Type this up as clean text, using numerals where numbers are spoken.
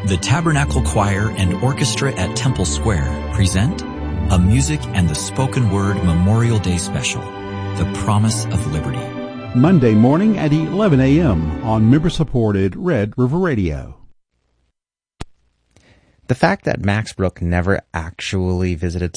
The Tabernacle Choir and Orchestra at Temple Square present a Music and the Spoken Word Memorial Day Special, The Promise of Liberty. Monday morning at 11 a.m. on member-supported Red River Radio. The fact that Max Brooke never actually visited